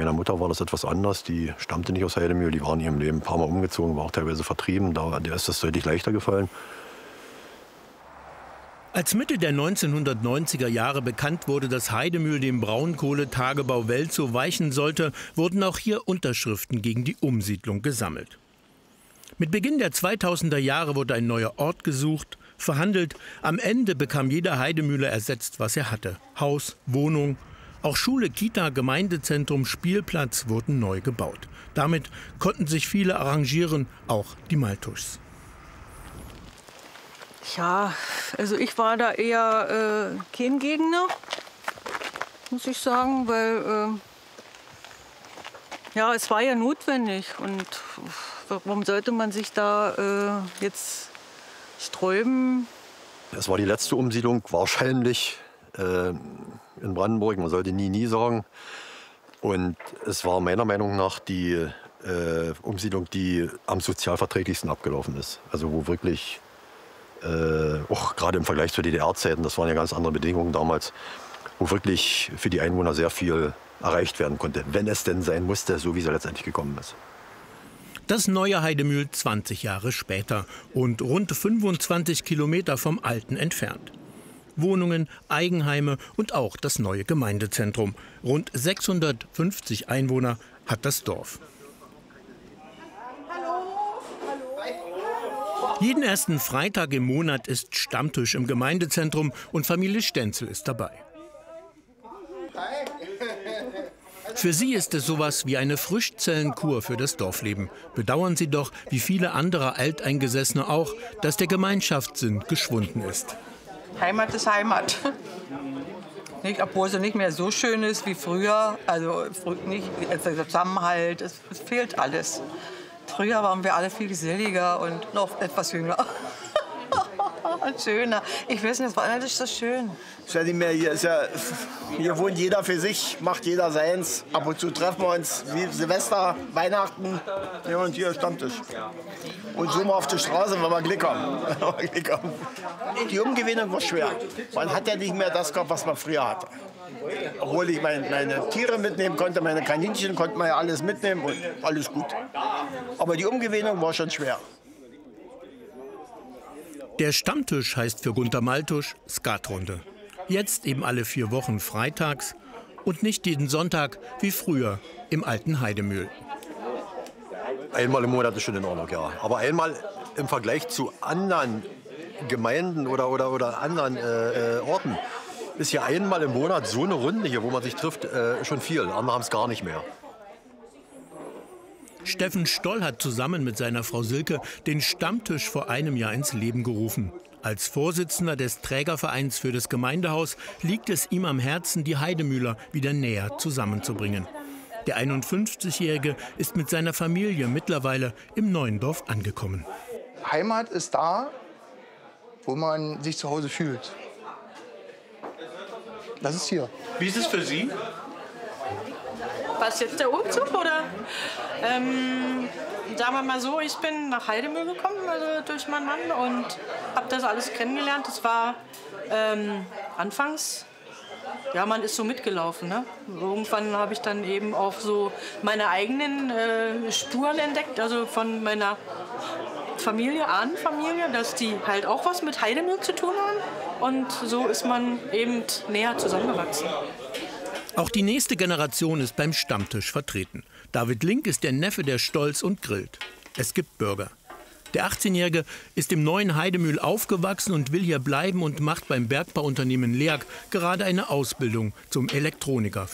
meiner Mutter war das etwas anders. Die stammte nicht aus Heidemühl, die war in ihrem Leben ein paar Mal umgezogen, war auch teilweise vertrieben. Der ist das deutlich leichter gefallen. Als Mitte der 1990er Jahre bekannt wurde, dass Heidemühl dem Braunkohletagebau Welzow weichen sollte, wurden auch hier Unterschriften gegen die Umsiedlung gesammelt. Mit Beginn der 2000er Jahre wurde ein neuer Ort gesucht, verhandelt. Am Ende bekam jeder Heidemühler ersetzt, was er hatte. Haus, Wohnung, auch Schule, Kita, Gemeindezentrum, Spielplatz wurden neu gebaut. Damit konnten sich viele arrangieren, auch die Maltuschs. Ja, also ich war da eher kein Gegner, muss ich sagen, weil ja, es war ja notwendig. Und warum sollte man sich da jetzt sträuben? Es war die letzte Umsiedlung, wahrscheinlich in Brandenburg. Man sollte nie, nie sagen. Und es war meiner Meinung nach die Umsiedlung, die am sozialverträglichsten abgelaufen ist. Also wo wirklich auch gerade im Vergleich zu DDR-Zeiten, das waren ja ganz andere Bedingungen damals, wo wirklich für die Einwohner sehr viel erreicht werden konnte, wenn es denn sein musste, so wie es letztendlich gekommen ist. Das neue Heidemühl 20 Jahre später und rund 25 Kilometer vom Alten entfernt. Wohnungen, Eigenheime und auch das neue Gemeindezentrum. Rund 650 Einwohner hat das Dorf. Jeden ersten Freitag im Monat ist Stammtisch im Gemeindezentrum und Familie Stenzel ist dabei. Für sie ist es sowas wie eine Frischzellenkur für das Dorfleben. Bedauern sie doch, wie viele andere Alteingesessene auch, dass der Gemeinschaftssinn geschwunden ist. Heimat ist Heimat. Nicht, obwohl sie nicht mehr so schön ist wie früher. Also nicht der Zusammenhalt, es fehlt alles. Früher waren wir alle viel geselliger und noch etwas jünger. Und schöner. Ich weiß nicht, das war alles so schön. Ist ja nicht mehr, hier wohnt jeder für sich, macht jeder seins. Ab und zu treffen wir uns wie Silvester, Weihnachten. Ja, und hier Stammtisch. Und so mal auf der Straße, wenn wir Glück haben. Die Umgewöhnung war schwer. Man hat ja nicht mehr das gehabt, was man früher hatte. Obwohl ich meine Tiere mitnehmen konnte, meine Kaninchen, konnte man ja alles mitnehmen und alles gut. Aber die Umgewöhnung war schon schwer. Der Stammtisch heißt für Gunter Maltusch Skatrunde. Jetzt eben alle 4 Wochen freitags und nicht jeden Sonntag wie früher im alten Heidemühl. Einmal im Monat ist schon in Ordnung, ja. Aber einmal im Vergleich zu anderen Gemeinden oder anderen Orten ist ja einmal im Monat so eine Runde hier, wo man sich trifft, schon viel. Andere haben es gar nicht mehr. Steffen Stoll hat zusammen mit seiner Frau Silke den Stammtisch vor einem Jahr ins Leben gerufen. Als Vorsitzender des Trägervereins für das Gemeindehaus liegt es ihm am Herzen, die Heidemühler wieder näher zusammenzubringen. Der 51-Jährige ist mit seiner Familie mittlerweile im neuen Dorf angekommen. Heimat ist da, wo man sich zu Hause fühlt. Das ist hier. Wie ist es für Sie? Was jetzt der Umzug oder? Sagen wir mal so, ich bin nach Heidemühl gekommen, also durch meinen Mann und habe das alles kennengelernt. Das war anfangs, ja, man ist so mitgelaufen. Ne? Irgendwann habe ich dann eben auch so meine eigenen Spuren entdeckt, also von meiner Familie, Ahnenfamilie, dass die halt auch was mit Heidemühl zu tun haben. Und so ist man eben näher zusammengewachsen. Auch die nächste Generation ist beim Stammtisch vertreten. David Link ist der Neffe, der stolz und grillt. Es gibt Burger. Der 18-Jährige ist im neuen Heidemühl aufgewachsen und will hier bleiben und macht beim Bergbauunternehmen LEAG gerade eine Ausbildung zum Elektroniker